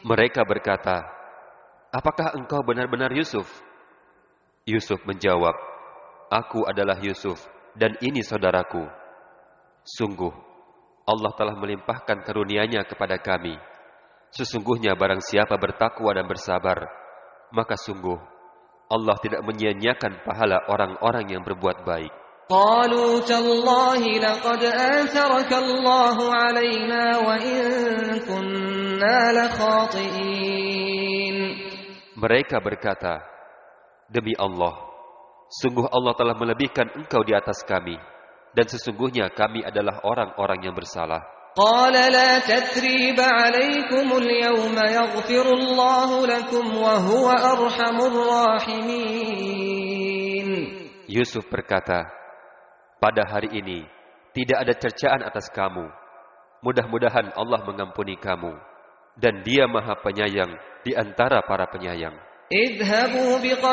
Mereka berkata, apakah engkau benar-benar Yusuf? Yusuf menjawab, aku adalah Yusuf dan ini saudaraku. Sungguh, Allah telah melimpahkan karunia-Nya kepada kami. Sesungguhnya barang siapa bertakwa dan bersabar, maka sungguh Allah tidak menyia-nyiakan pahala orang-orang yang berbuat baik. قالوا تالله لقد آثرك الله علينا وإن كنا لخاطئين. Mereka berkata, demi Allah, sungguh Allah telah melebihkan engkau di atas kami, dan sesungguhnya kami adalah orang-orang yang bersalah. قال لا تثريب عليكم اليوم يغفر الله لكم وهو أرحم الراحمين. Yusuf berkata, pada hari ini tidak ada cercaan atas kamu. Mudah-mudahan Allah mengampuni kamu, dan Dia Maha Penyayang di antara para penyayang. اذهبوا